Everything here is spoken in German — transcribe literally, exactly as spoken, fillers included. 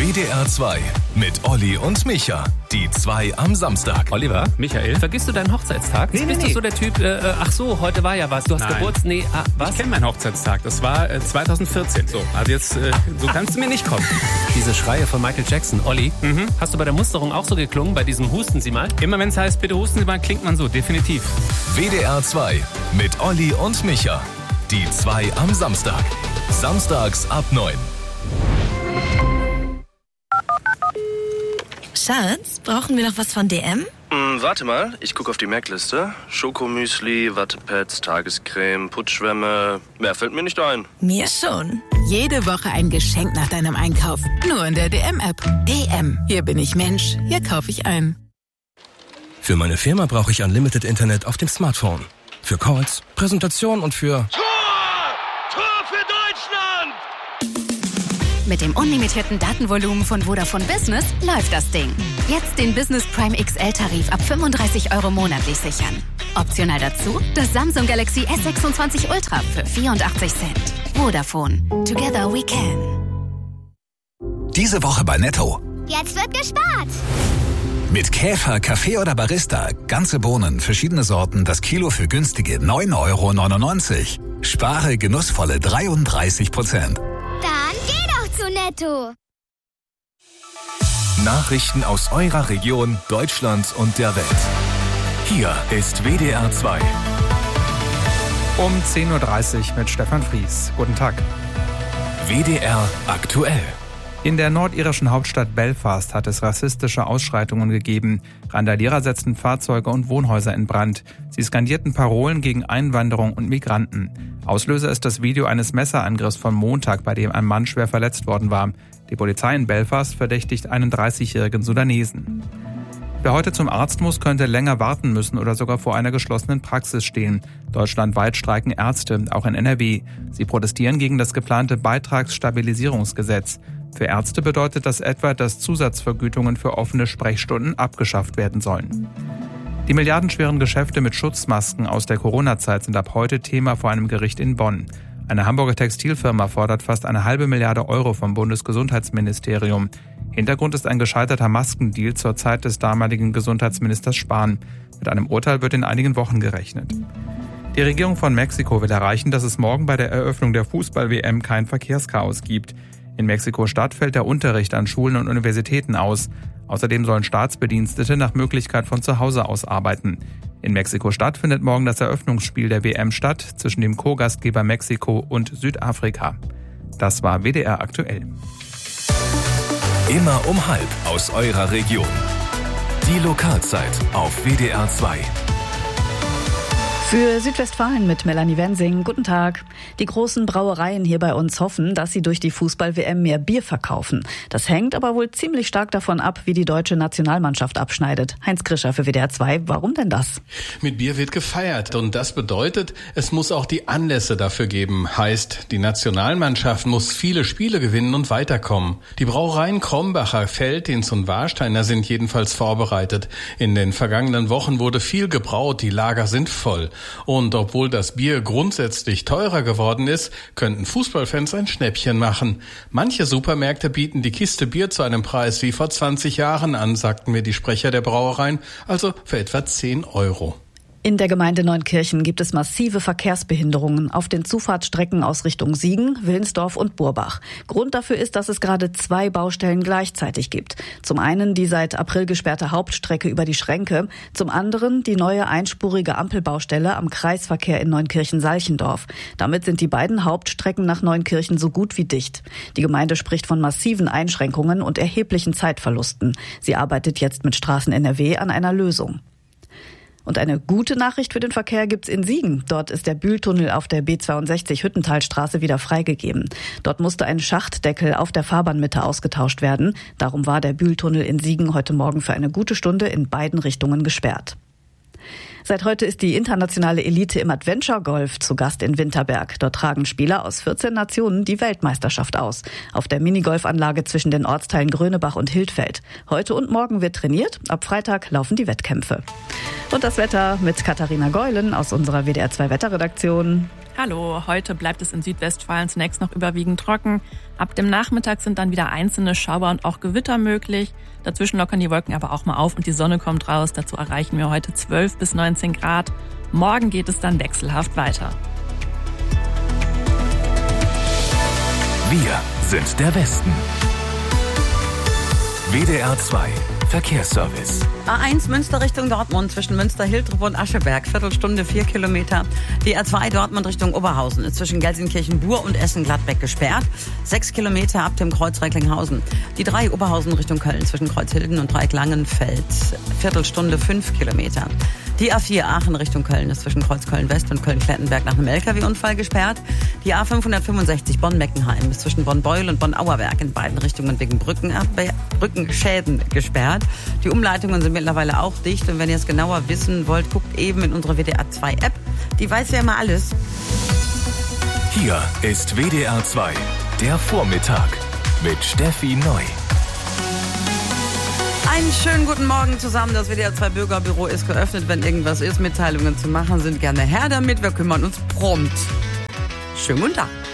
W D R zwei mit Olli und Micha. Die zwei am Samstag. Oliver, Michael, vergisst du deinen Hochzeitstag? Nee, nee, Bist nee. du so der Typ, äh, ach so, heute war ja was, du hast Nein. Geburtstag, nee, ah, was? ich kenne meinen Hochzeitstag. Das war äh, zwanzig vierzehn. So, also jetzt, äh, so kannst du mir nicht kommen. Diese Schreie von Michael Jackson. Olli, Mhm. hast du bei der Musterung auch so geklungen, bei diesem Husten Sie mal? Immer wenn es heißt, bitte husten Sie mal, klingt man so, definitiv. W D R zwei mit Olli und Micha. Die zwei am Samstag. Samstags ab neun. Schatz, brauchen wir noch was von D M? Hm, warte mal, ich gucke auf die Merkliste. Schokomüsli, Wattepads, Tagescreme, Putzschwämme. Mehr fällt mir nicht ein. Mir schon. Jede Woche ein Geschenk nach deinem Einkauf. Nur in der D M-App. D M. Hier bin ich Mensch. Hier kaufe ich ein. Für meine Firma brauche ich Unlimited Internet auf dem Smartphone. Für Calls, Präsentation und für... Tor! Tor für Deutschland! Mit dem unlimitierten Datenvolumen von Vodafone Business läuft das Ding. Jetzt den Business Prime X L-Tarif ab fünfunddreißig Euro monatlich sichern. Optional dazu das Samsung Galaxy S sechsundzwanzig Ultra für vierundachtzig Cent. Vodafone. Together we can. Diese Woche bei Netto. Jetzt wird gespart. Mit Käfer, Kaffee oder Barista. Ganze Bohnen, verschiedene Sorten, das Kilo für günstige neun Euro neunundneunzig. Spare genussvolle dreiunddreißig Prozent. Dann geh doch zu Netto. Nachrichten aus eurer Region, Deutschland und der Welt. Hier ist W D R zwei. Um zehn Uhr dreißig mit Stefan Fries. Guten Tag. W D R aktuell. In der nordirischen Hauptstadt Belfast hat es rassistische Ausschreitungen gegeben. Randalierer setzten Fahrzeuge und Wohnhäuser in Brand. Sie skandierten Parolen gegen Einwanderung und Migranten. Auslöser ist das Video eines Messerangriffs von Montag, bei dem ein Mann schwer verletzt worden war. Die Polizei in Belfast verdächtigt einen dreißigjährigen Sudanesen. Wer heute zum Arzt muss, könnte länger warten müssen oder sogar vor einer geschlossenen Praxis stehen. Deutschlandweit streiken Ärzte, auch in N R W. Sie protestieren gegen das geplante Beitragsstabilisierungsgesetz. Für Ärzte bedeutet das etwa, dass Zusatzvergütungen für offene Sprechstunden abgeschafft werden sollen. Die milliardenschweren Geschäfte mit Schutzmasken aus der Corona-Zeit sind ab heute Thema vor einem Gericht in Bonn. Eine Hamburger Textilfirma fordert fast eine halbe Milliarde Euro vom Bundesgesundheitsministerium. Hintergrund ist ein gescheiterter Maskendeal zur Zeit des damaligen Gesundheitsministers Spahn. Mit einem Urteil wird in einigen Wochen gerechnet. Die Regierung von Mexiko will erreichen, dass es morgen bei der Eröffnung der Fußball-W M kein Verkehrschaos gibt. In Mexiko-Stadt fällt der Unterricht an Schulen und Universitäten aus. Außerdem sollen Staatsbedienstete nach Möglichkeit von zu Hause aus arbeiten. In Mexiko-Stadt findet morgen das Eröffnungsspiel der W M statt zwischen dem Co-Gastgeber Mexiko und Südafrika. Das war W D R aktuell. Immer um halb aus eurer Region. Die Lokalzeit auf W D R zwei. Für Südwestfalen mit Melanie Wensing. Guten Tag. Die großen Brauereien hier bei uns hoffen, dass sie durch die Fußball-W M mehr Bier verkaufen. Das hängt aber wohl ziemlich stark davon ab, wie die deutsche Nationalmannschaft abschneidet. Heinz Krischer für W D R zwei. Warum denn das? Mit Bier wird gefeiert und das bedeutet, es muss auch die Anlässe dafür geben. Heißt, die Nationalmannschaft muss viele Spiele gewinnen und weiterkommen. Die Brauereien Krombacher, Veltins und Warsteiner sind jedenfalls vorbereitet. In den vergangenen Wochen wurde viel gebraut, die Lager sind voll. Und obwohl das Bier grundsätzlich teurer geworden ist, könnten Fußballfans ein Schnäppchen machen. Manche Supermärkte bieten die Kiste Bier zu einem Preis wie vor zwanzig Jahren an, sagten mir die Sprecher der Brauereien, also für etwa zehn Euro. In der Gemeinde Neunkirchen gibt es massive Verkehrsbehinderungen auf den Zufahrtsstrecken aus Richtung Siegen, Wilnsdorf und Burbach. Grund dafür ist, dass es gerade zwei Baustellen gleichzeitig gibt. Zum einen die seit April gesperrte Hauptstrecke über die Schränke, zum anderen die neue einspurige Ampelbaustelle am Kreisverkehr in Neunkirchen-Salchendorf. Damit sind die beiden Hauptstrecken nach Neunkirchen so gut wie dicht. Die Gemeinde spricht von massiven Einschränkungen und erheblichen Zeitverlusten. Sie arbeitet jetzt mit Straßen N R W an einer Lösung. Und eine gute Nachricht für den Verkehr gibt's in Siegen. Dort ist der Bühltunnel auf der B zweiundsechzig Hüttentalstraße wieder freigegeben. Dort musste ein Schachtdeckel auf der Fahrbahnmitte ausgetauscht werden. Darum war der Bühltunnel in Siegen heute Morgen für eine gute Stunde in beiden Richtungen gesperrt. Seit heute ist die internationale Elite im Adventure Golf zu Gast in Winterberg. Dort tragen Spieler aus vierzehn Nationen die Weltmeisterschaft aus. Auf der Minigolfanlage zwischen den Ortsteilen Grönebach und Hildfeld. Heute und morgen wird trainiert. Ab Freitag laufen die Wettkämpfe. Und das Wetter mit Katharina Geulen aus unserer W D R zwei Wetterredaktion. Hallo, heute bleibt es in Südwestfalen zunächst noch überwiegend trocken. Ab dem Nachmittag sind dann wieder einzelne Schauer und auch Gewitter möglich. Dazwischen lockern die Wolken aber auch mal auf und die Sonne kommt raus. Dazu erreichen wir heute zwölf bis neunzehn Grad. Morgen geht es dann wechselhaft weiter. Wir sind der Westen. W D R zwei Verkehrsservice. A eins Münster Richtung Dortmund zwischen Münster-Hiltrop und Ascheberg, Viertelstunde, vier Kilometer. Die A zwei Dortmund Richtung Oberhausen ist zwischen Gelsenkirchen-Bur und Essen-Gladbeck gesperrt, sechs Kilometer ab dem Kreuz Recklinghausen. Die drei Oberhausen Richtung Köln zwischen Kreuzhilden und Dreieck Langenfeld, Viertelstunde, fünf Kilometer. Die A vier Aachen Richtung Köln ist zwischen Kreuz Köln-West und Köln-Klettenberg nach einem L K W-Unfall gesperrt. Die A fünfhundertfünfundsechzig Bonn-Meckenheim ist zwischen Bonn-Beuel und Bonn-Auerberg in beiden Richtungen wegen Brückenabwehr, Brückenschäden gesperrt. Die Umleitungen sind mittlerweile auch dicht und wenn ihr es genauer wissen wollt, guckt eben in unsere W D R zwei App. Die weiß ja immer alles. Hier ist W D R zwei, der Vormittag mit Steffi Neu. Einen schönen guten Morgen zusammen. Das W D R zwei Bürgerbüro ist geöffnet. Wenn irgendwas ist, Mitteilungen zu machen sind, gerne her damit. Wir kümmern uns prompt. Schönen guten Tag.